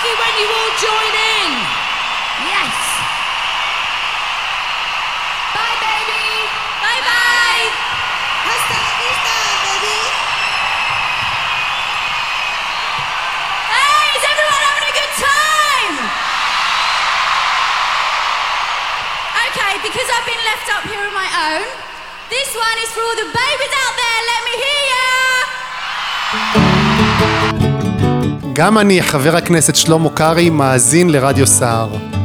it when you all join in. Yes. Bye, baby. Bye-bye. Hasta la vista, baby. Hey, is everyone having a good time? Okay, because I've been left up here on my own, this one is for all the babies out there. Let me hear ya. גם אני, חבר הכנסת שלמה קרעי, מאזין לרדיו סער.